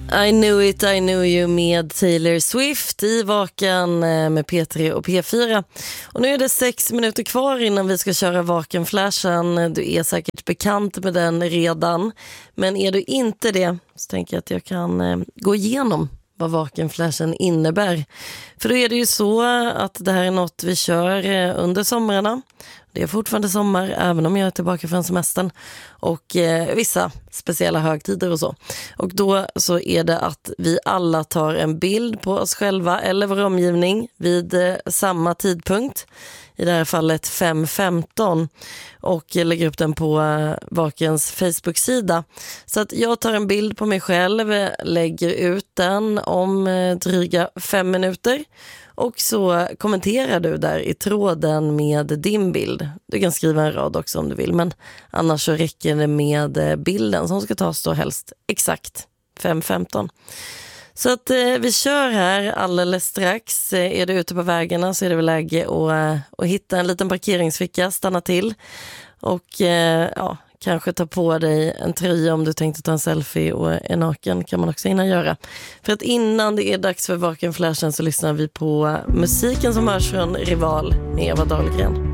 I knew you med Taylor Swift i Vaken med P3 och P4. Och nu är det 6 minuter kvar innan vi ska köra Vaken-flashen. Du är säkert bekant med den redan. Men är du inte det så tänker jag att jag kan gå igenom vad Vaken-flashen innebär. För då är det ju så att det här är något vi kör under somrarna. Det är fortfarande sommar även om jag är tillbaka från semestern och vissa speciella högtider och så. Och då så är det att vi alla tar en bild på oss själva eller vår omgivning vid samma tidpunkt. I det här fallet 5:15 och lägger upp den på Vakens Facebook-sida. Så att jag tar en bild på mig själv, lägger ut den om dryga 5 minuter. Och så kommenterar du där i tråden med din bild. Du kan skriva en rad också om du vill. Men annars så räcker det med bilden som ska tas då helst exakt 5:15. Så att vi kör här alldeles strax. Är du ute på vägarna så är det väl läge att hitta en liten parkeringsficka, stanna till. Och kanske ta på dig en tröja om du tänkte ta en selfie och är naken kan man också hinna göra. För att innan det är dags för Vaken-flashen så lyssnar vi på musiken som hörs från Rival med Eva Dahlgren.